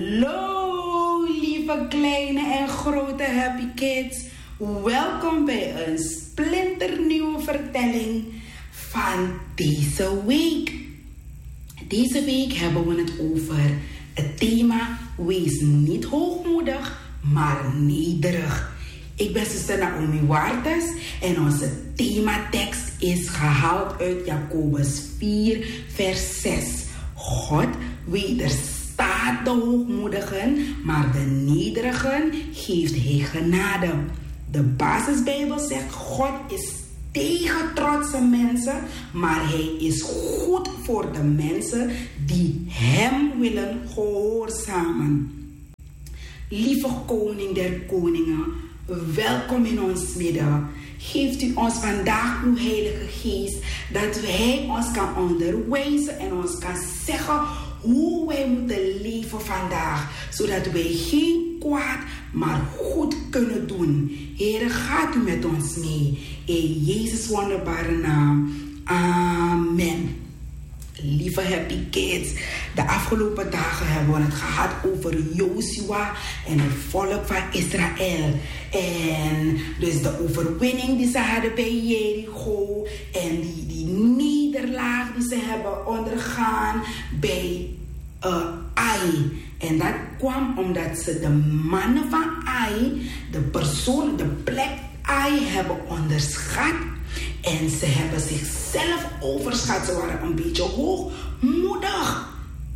Hallo lieve kleine en grote happy kids. Welkom bij een splinternieuwe vertelling van deze week. Deze week hebben we het over het thema wees niet hoogmoedig, maar nederig. Ik ben zuster Naomi Waartes en onze thematekst is gehaald uit Jacobus 4 vers 6. God wederstaat de hoogmoedigen, maar de nederigen geeft hij genade. De basisbijbel zegt God is tegen trotse mensen, maar hij is goed voor de mensen die hem willen gehoorzamen. Lieve koning der koningen, welkom in ons midden. Geeft u ons vandaag uw heilige geest, dat hij ons kan onderwijzen en ons kan zeggen hoe wij moeten leven vandaag, zodat wij geen kwaad, maar goed kunnen doen. Heere, gaat u met ons mee. In Jezus' wonderbare naam. Amen. Lieve happy kids, de afgelopen dagen hebben we het gehad over Josua en het volk van Israël. En dus de overwinning die ze hadden bij Jericho en die nederlaag die ze hebben ondergaan bij Ai. En dat kwam omdat ze de mannen van Ai, de plek Ai hebben onderschat. En ze hebben zichzelf overschat. Ze waren een beetje hoogmoedig.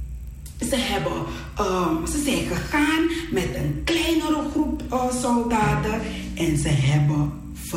Ze zijn gegaan met een kleinere groep soldaten. En ze hebben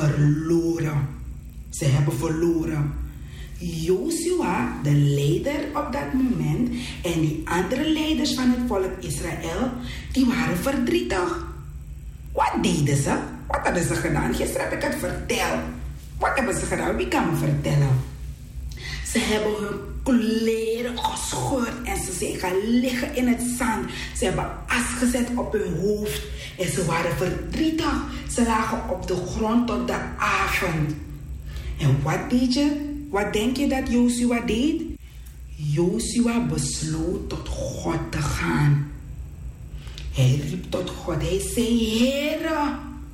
verloren. Josua, de leider op dat moment, en die andere leiders van het volk Israël, die waren verdrietig. Wat deden ze? Wat hadden ze gedaan? Gisteren heb ik het verteld. Wat hebben ze gedaan? Wie kan me vertellen? Ze hebben hun kleren gescheurd en ze zijn gaan liggen in het zand. Ze hebben as gezet op hun hoofd en ze waren verdrietig. Ze lagen op de grond tot de avond. En wat deed je? Wat denk je dat Josua deed? Josua besloot tot God te gaan. Hij riep tot God. Hij zei, Heere,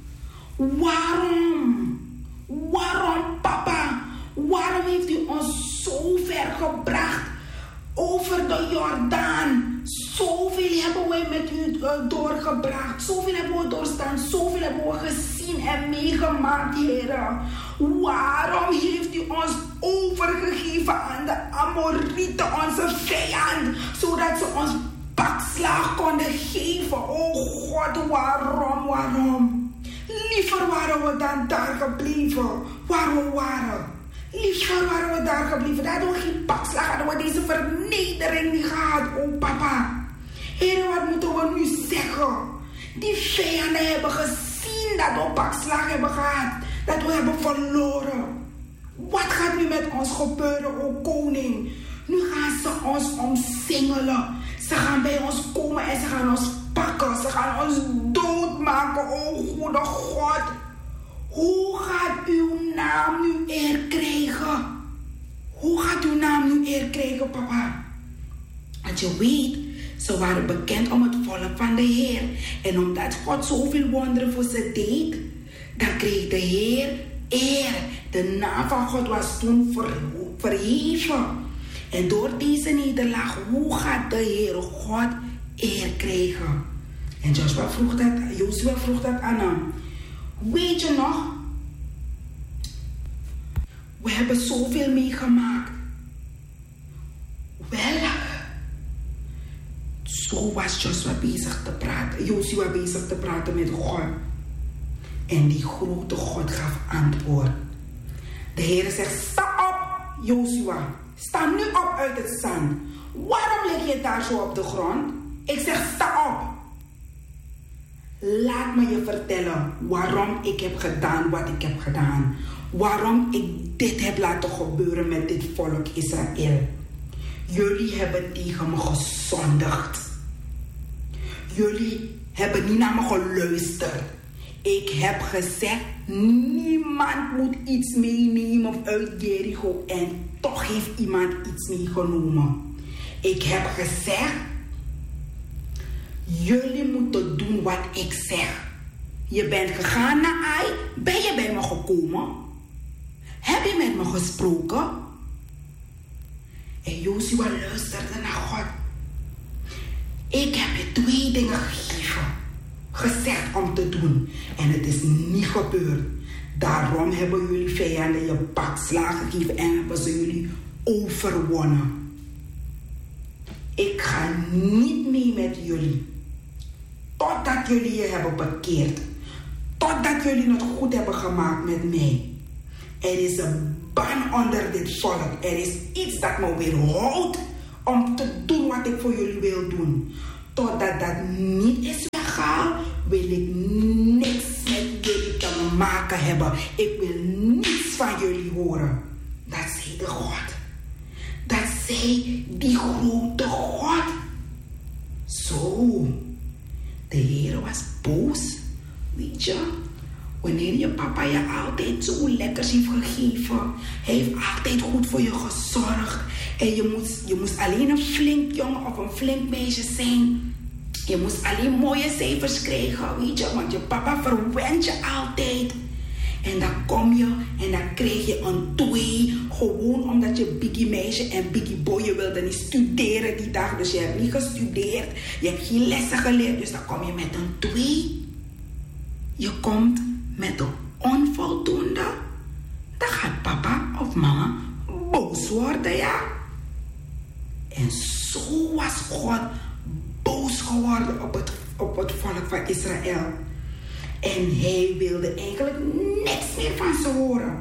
waarom papa? Waarom heeft u ons zo ver gebracht over de Jordaan? Zoveel hebben wij met u doorgebracht. Zoveel hebben we doorstaan. Zoveel hebben we gezien en meegemaakt, Heere. Waarom heeft u ons overgegeven aan de Amorieten, onze vijand, zodat ze ons bakslag konden geven? Oh God, waarom? Liever waren we dan daar gebleven waar we waren. Liever waren we daar gebleven. Daar hadden we geen pakslag, hadden we deze vernedering niet gehad. Oh papa. Heer, wat moeten we nu zeggen? Die vijanden hebben gezien dat we pakslag hebben gehad. Dat we hebben verloren. Wat gaat nu met ons gebeuren, o koning? Nu gaan ze ons omsingelen. Ze gaan bij ons komen en ze gaan ons pakken. Ze gaan ons doodmaken, o goede God. Hoe gaat uw naam nu eer krijgen? Hoe gaat uw naam nu eer krijgen, papa? Want je weet, ze waren bekend om het volk van de Heer. En omdat God zoveel wonderen voor ze deed, dan kreeg de Heer eer. De naam van God was toen verheven. En door deze nederlaag, hoe gaat de Heer God eer krijgen? En Josua vroeg dat aan hem. Weet je nog? We hebben zoveel meegemaakt. Wel, zo was Josua bezig te praten met God. En die grote God gaf antwoord. De Heer zegt, sta op, Josua. Sta nu op uit het zand. Waarom lig je daar zo op de grond? Ik zeg, sta op. Laat me je vertellen waarom ik heb gedaan wat ik heb gedaan. Waarom ik dit heb laten gebeuren met dit volk Israël. Jullie hebben tegen me gezondigd. Jullie hebben niet naar me geluisterd. Ik heb gezegd, niemand moet iets meenemen uit Jericho. En toch heeft iemand iets meegenomen. Ik heb gezegd, Jullie moeten doen wat ik zeg. Je bent gegaan naar Ai. Ben je bij me gekomen? Heb je met me gesproken? En Jozua luisterde naar God. Ik heb je 2 dingen gegeven. Gezegd om te doen. En het is niet gebeurd. Daarom hebben jullie vijanden je bakslagen gegeven en hebben ze jullie overwonnen. Ik ga niet mee met jullie. Totdat jullie je hebben bekeerd. Totdat jullie het goed hebben gemaakt met mij. Er is een ban onder dit volk. Er is iets dat me weerhoudt om te doen wat ik voor jullie wil doen. Totdat dat niet is weggehaald, wil ik niks met jullie te maken hebben. Ik wil niets van jullie horen. Dat zei de God. Dat zei die grote God. Zo. De Heer was boos. Weet je, wanneer je papa je altijd zo lekkers heeft gegeven. Hij heeft altijd goed voor je gezorgd. En je moest alleen een flink jongen of een flink meisje zijn. Je moest alleen mooie cijfers krijgen, weet je. Want je papa verwent je altijd. En dan kom je en dan krijg je een 2. Gewoon omdat je biggie meisje en biggie boy, je wilde niet studeren die dag. Dus je hebt niet gestudeerd. Je hebt geen lessen geleerd. Dus dan kom je met een 2. Je komt met een onvoldoende. Dan gaat papa of mama boos worden, ja. En zo was God boos geworden op het volk van Israël. En hij wilde eigenlijk niks meer van ze horen.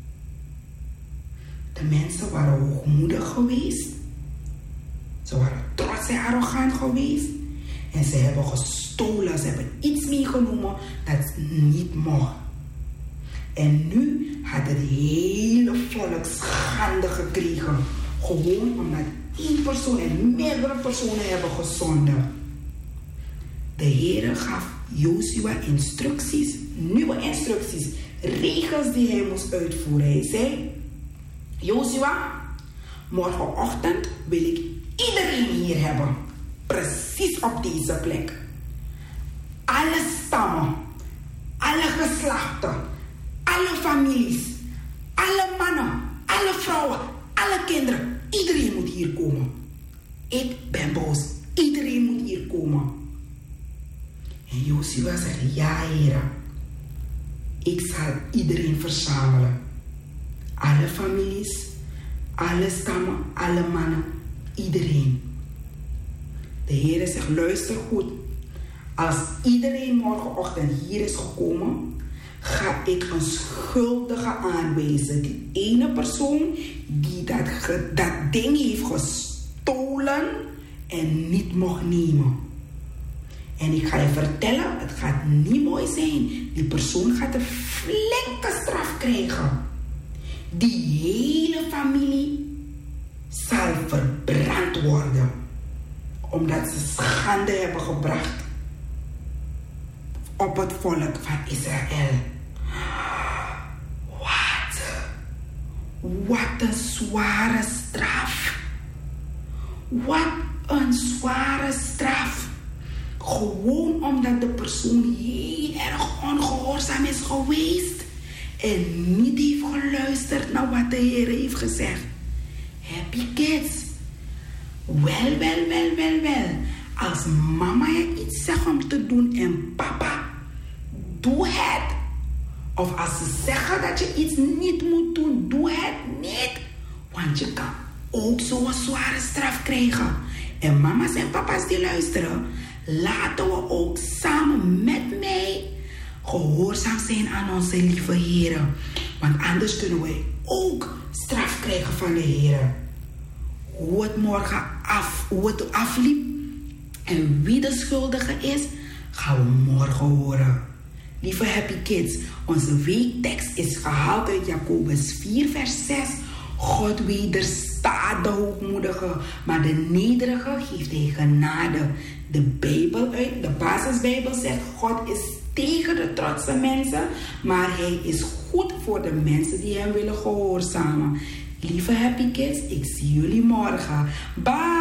De mensen waren hoogmoedig geweest. Ze waren trots en arrogant geweest. En ze hebben gestolen. Ze hebben iets meegenomen dat niet mocht. En nu had het hele volk schande gekregen. Gewoon omdat 1 persoon en meerdere personen hebben gezonden. De Heer gaf Jozua instructies, nieuwe instructies, regels die hij moest uitvoeren. Hij zei: Jozua, morgenochtend wil ik iedereen hier hebben. Precies op deze plek. Alle stammen, alle geslachten, alle families, alle mannen, alle vrouwen, alle kinderen. Iedereen moet hier komen. Ik ben boos. Iedereen moet hier komen. En Jozua zei: ja, Heer. Ik zal iedereen verzamelen. Alle families, alle stammen, alle mannen, iedereen. De Heer zegt: luister goed. Als iedereen morgenochtend hier is gekomen, ga ik een schuldige aanwijzen. Die ene persoon die dat ding heeft gestolen en niet mocht nemen. En ik ga je vertellen, het gaat niet mooi zijn. Die persoon gaat een flinke straf krijgen. Die hele familie zal verbrand worden. Omdat ze schande hebben gebracht op het volk van Israël. Wat een zware straf. Wat een zware straf. Gewoon omdat de persoon heel erg ongehoorzaam is geweest. En niet heeft geluisterd naar wat de Heer heeft gezegd. Happy kids. Wel. Als mama je iets zegt om te doen en papa, doe het. Of als ze zeggen dat je iets niet moet doen, doe het niet. Want je kan ook zo'n zware straf krijgen. En mama's en papa's die luisteren, laten we ook samen met mij gehoorzaam zijn aan onze lieve Heer. Want anders kunnen wij ook straf krijgen van de Heer. Hoe het afliep en wie de schuldige is, gaan we morgen horen. Lieve happy kids, onze weektekst is gehaald uit Jacobus 4 vers 6. God wederstaat de hoogmoedige, maar de nederige geeft hij genade. De basisbijbel zegt: God is tegen de trotse mensen, maar hij is goed voor de mensen die hem willen gehoorzamen. Lieve happy kids, ik zie jullie morgen. Bye!